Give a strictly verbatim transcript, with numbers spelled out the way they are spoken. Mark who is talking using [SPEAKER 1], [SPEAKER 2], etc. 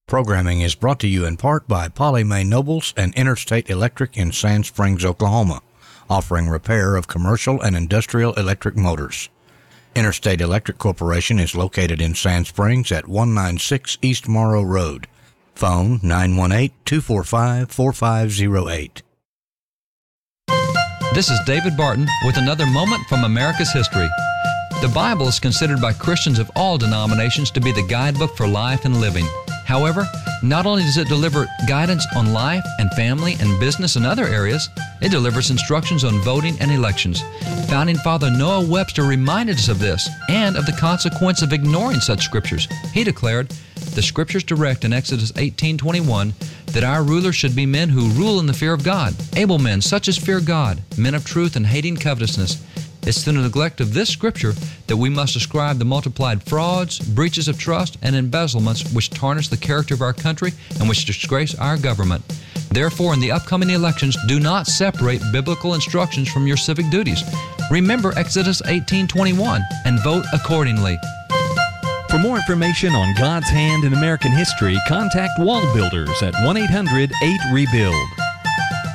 [SPEAKER 1] Programming is brought to you in part by Polly Mae Nobles and Interstate Electric in Sand Springs, Oklahoma, offering repair of commercial and industrial electric motors. Interstate Electric Corporation is located in Sand Springs at one ninety-six East Morrow Road. Phone nine one eight, two four five, four five zero eight.
[SPEAKER 2] This is David Barton with another moment from America's history. The Bible is considered by Christians of all denominations to be the guidebook for life and living. However, not only does it deliver guidance on life and family and business and other areas, it delivers instructions on voting and elections. Founding Father Noah Webster reminded us of this and of the consequence of ignoring such scriptures. He declared, "The scriptures direct in Exodus eighteen twenty-one that our rulers should be men who rule in the fear of God, able men such as fear God, men of truth and hating covetousness." It's the neglect of this scripture that we must ascribe the multiplied frauds, breaches of trust, and embezzlements which tarnish the character of our country and which disgrace our government. Therefore, in the upcoming elections, do not separate biblical instructions from your civic duties. Remember Exodus eighteen twenty-one and vote accordingly.
[SPEAKER 3] For more information on God's hand in American history, contact Wall Builders at one eight hundred eight rebuild.